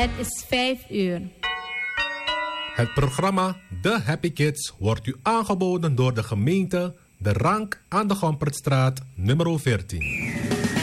Het is 5 uur. Het programma The Happy Kids wordt u aangeboden door de gemeente De Rank aan de Gompertstraat nummer 14.